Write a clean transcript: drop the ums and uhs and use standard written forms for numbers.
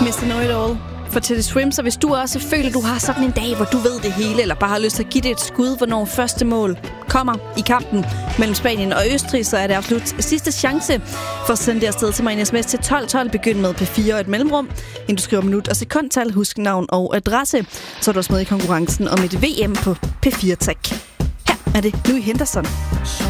Mr. Know-It-All for Teddy Swims. Så hvis du også føler, du har sådan en dag, hvor du ved det hele, eller bare har lyst til at give det et skud, hvornår første mål kommer i kampen mellem Spanien og Østrig, så er det absolut sidste chance for at sende det afsted til mig en sms til 1212. Begynd med P4 og et mellemrum, inden du skriver minut og sekundtal. Husk navn og adresse. Så er du også med i konkurrencen om et VM på P4 Tech. Her er det Louis Henderson.